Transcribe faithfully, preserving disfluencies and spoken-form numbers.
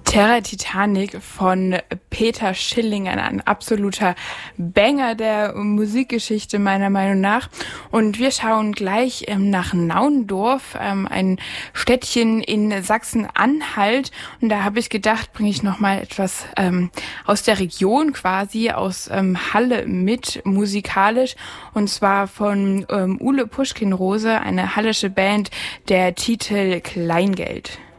Terra Titanic von Peter Schilling, ein absoluter Banger der Musikgeschichte meiner Meinung nach. Und wir schauen gleich ähm, nach Naundorf, ähm, ein Städtchen in Sachsen-Anhalt. Und da habe ich gedacht, bringe ich nochmal etwas ähm, aus der Region quasi, aus ähm, Halle mit musikalisch. Und zwar von ähm, Ule Puschkin-Rose, eine hallische Band, der Titel Kleingeld.